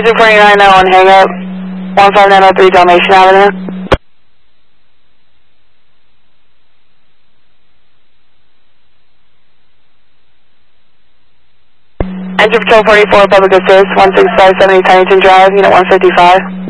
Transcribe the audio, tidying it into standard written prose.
Engine 49 now on hang up, 15903 Dalmatian Avenue. Engine Patrol 44, Public Assist, 16570 Huntington Drive, Unit 155.